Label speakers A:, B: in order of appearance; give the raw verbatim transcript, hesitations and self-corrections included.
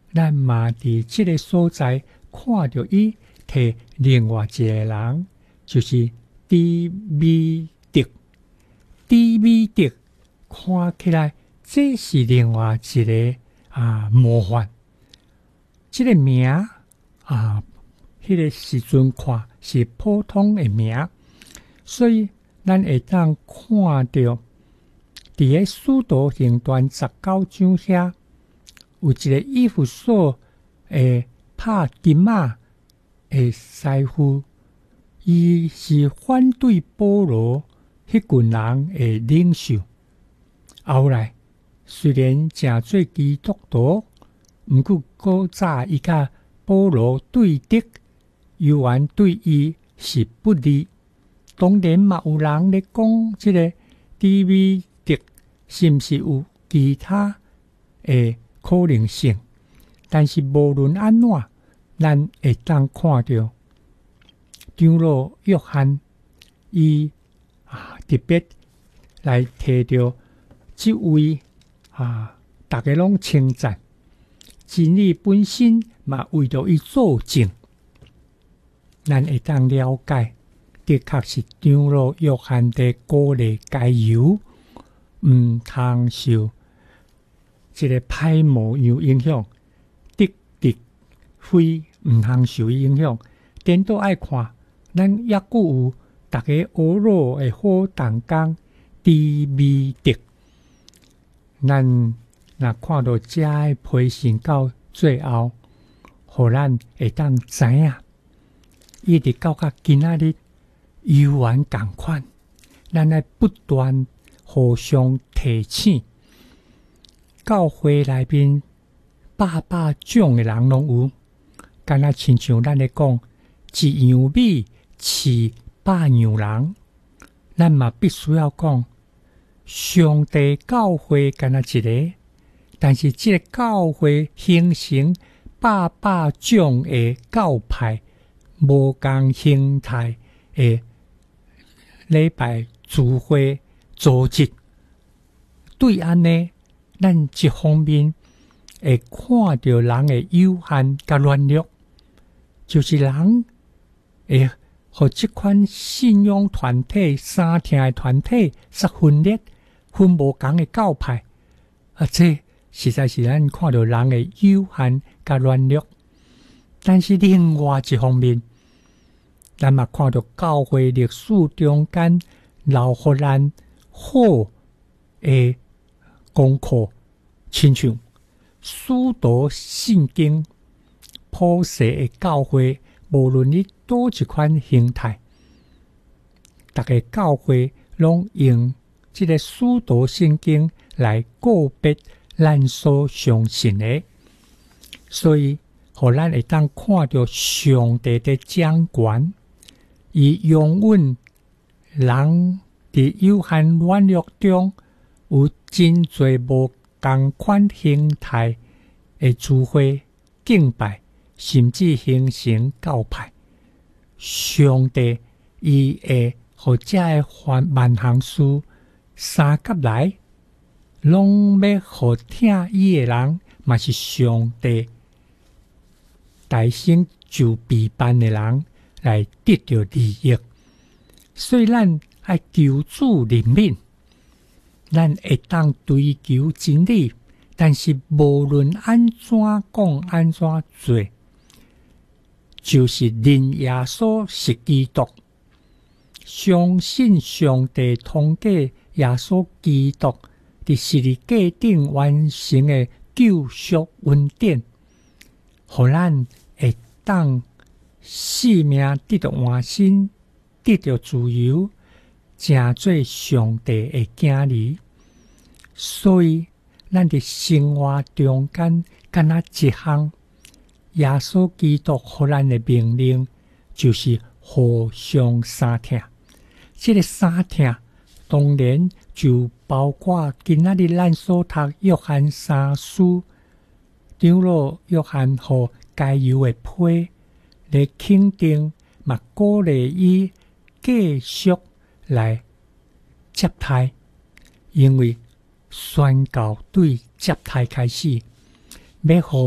A: 咱嘛伫即个所在看到伊摕另外一个人，就是低美德。低美德看起来这是另外一个啊模范。这个名啊，迄、那个时阵看是普通的名，所以咱会当看到伫个使徒行传十九章遐有一个以弗所诶拍金仔诶师傅，伊是反对保罗迄群人诶领袖。后来虽然正做基督徒，毋过古早伊甲保罗对敌，犹原对伊是不利。当然嘛，有人咧讲即个低美德是毋是有其他诶可能性？但是无论安怎，咱会当看到长老约翰伊啊特别来提到即位啊，大家拢称赞。真理本身嘛，为着伊作证，咱会当了解，的确是长老约翰的鼓励加油，毋通受这个歹模样影响，得得非毋通受影响。颠倒爱看，咱抑佫有大家学老的好同工低美德。咱若看到遮的批信到最后，互咱会当知影，一直到甲今仔日犹原共款，咱来不断互相提醒。教会内面百百种的人拢有，敢若亲像咱咧讲，一样米饲百样人，咱嘛必须要讲，上帝教会敢若一个，但是这个教会形成百百种的教派，无共形态的礼拜聚会组织。对安尼，咱一方面会看到人的有限甲软弱，就是人会互这款信仰团体、三听的团体煞分裂，分无共的教派。啊，这实在是咱看到人的有限甲软弱。但是另外一方面，咱嘛看到教会历史中间留互咱好的功课，亲像使徒圣经普世的教会，无论你倒一款形态，逐个教会拢用这个使徒圣经来告别咱所相信的，所以互咱会当看到上帝的掌权，以拥稳人伫有限软弱中有真侪无同款形态的聚会敬拜，甚至形成教派。上帝伊会互遮的万行事三甲来，拢要互听伊的人，嘛是上帝大成就备办的人来得到利益。所以咱爱求主怜悯，咱会当追求真理，但是无论安怎讲安怎做，就是认耶稣是基督，相信上帝通过耶稣基督伫十字架顶完成的救赎恩典，互咱会当性命得到换新，得到自由，成做上帝的囝儿。所以咱伫生活中间敢若一项耶稣基督互咱的命令，就是互相相听。这个相听当然就包括今仔日咱所读约翰三书，长老约翰互加油的批来肯定，嘛鼓励伊继续来接待，因为宣教对接待开始，要互